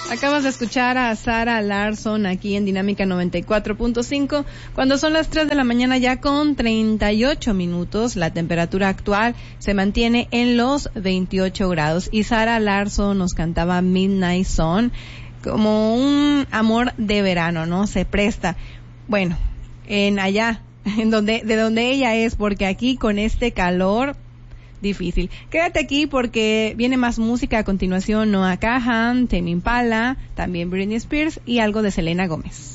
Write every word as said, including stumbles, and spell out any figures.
Acabas de escuchar a Zara Larsson aquí en Dinámica noventa y cuatro punto cinco, cuando son las tres de la mañana ya con treinta y ocho minutos. La temperatura actual se mantiene en los veintiocho grados y Zara Larsson nos cantaba Midnight Sun como un amor de verano, ¿no? Se presta. Bueno, en allá, en donde, de donde ella es, porque aquí con este calor difícil. Quédate aquí porque viene más música a continuación. Noah Kahan, Tame Impala, también Britney Spears y algo de Selena Gómez.